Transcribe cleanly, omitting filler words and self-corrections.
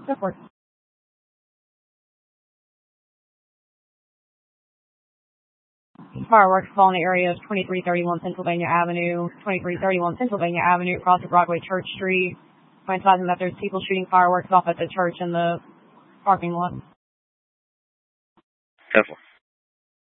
Go for it. Fireworks fall in the area of 2331 Pennsylvania Avenue, across the Broadway Church Street. I'm advising that there's people shooting fireworks off at the church in the parking lot. Careful.